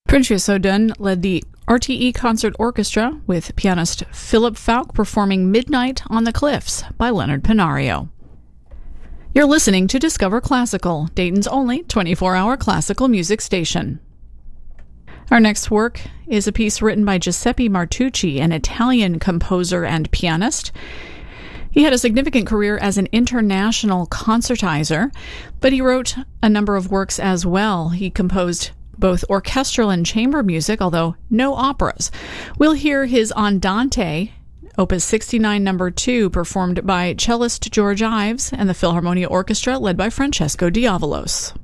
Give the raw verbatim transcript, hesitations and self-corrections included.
Francesco Dunn led the R T E Concert Orchestra with pianist Philip Falk performing Midnight on the Cliffs by Leonard Pinario. You're listening to Discover Classical, Dayton's only twenty-four hour classical music station. Our next work is a piece written by Giuseppe Martucci, an Italian composer and pianist. He had a significant career as an international concertizer, but he wrote a number of works as well. He composed both orchestral and chamber music, although no operas. We'll hear his Andante, Opus sixty-nine, number two, performed by cellist George Ives and the Philharmonia Orchestra led by Francesco Diavalos.